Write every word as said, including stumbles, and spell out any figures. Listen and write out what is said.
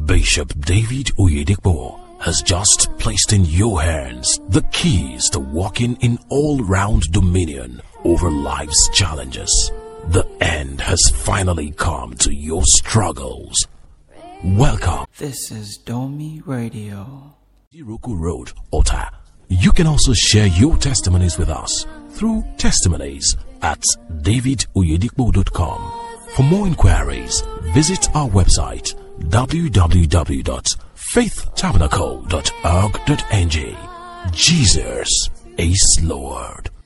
Bishop David Oyedepo has just placed in your hands the keys to walking in all-round dominion over life's challenges. The end has finally come to your struggles. Welcome. This is Domi Radio. Iroku Road, Ota. You can also share your testimonies with us through testimonies at david oyedepo dot com. For more inquiries, visit our website w w w dot faith tabernacle dot org dot n g. Jesus is Lord.